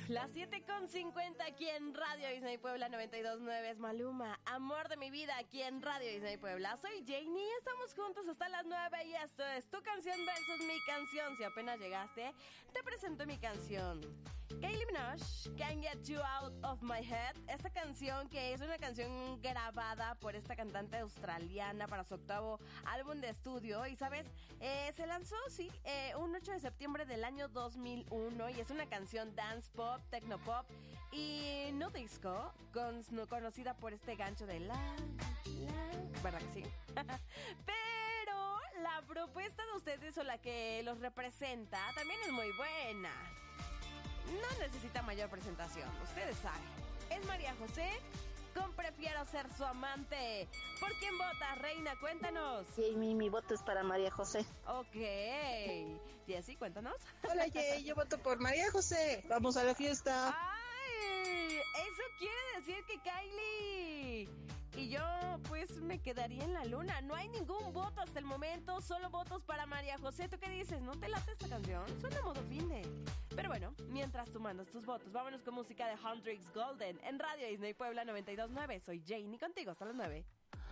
Las 7:50 aquí en Radio Disney Puebla 92.9 es Maluma, Amor de mi vida aquí en Radio Disney Puebla. Soy Janie, estamos juntos hasta las 9 y esto es Tu Canción versus Mi Canción. Si apenas llegaste, te presento mi canción. Kylie Minogue, Can't Get You Out of My Head. Esta canción que es una canción grabada por esta cantante australiana para su octavo álbum de estudio. Y sabes, se lanzó, un 8 de septiembre del año 2001 y es una canción dance pop, techno pop y no disco, conocida por este gancho de la, ¿verdad que sí? Pero la propuesta de ustedes o la que los representa también es muy buena. No necesita mayor presentación, ustedes saben. Es María José con Prefiero Ser Su Amante. ¿Por quién votas, reina? Cuéntanos. Jamie, mi voto es para María José. Ok. Jessy, cuéntanos. Hola, Jay, yo voto por María José. Vamos a la fiesta. ¡Ay! Eso quiere decir que Kylie y yo, pues, me quedaría en la luna. No hay ningún voto hasta el momento, solo votos para María José. ¿Tú qué dices? ¿No te late esta canción? Suena modo finde. Pero bueno, mientras tú mandas tus votos, vámonos con música de Hendrix Golden en Radio Disney Puebla 92.9. Soy Janie contigo hasta las 9.